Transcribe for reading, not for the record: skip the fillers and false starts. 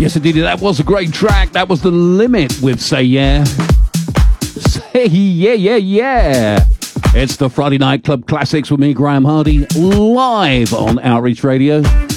Yes, indeed, that was a great track. That was The Limit with Say Yeah. Say yeah, yeah, yeah. It's the Friday Night Club Classics with me, Graham Hardy, live on Outreach Radio.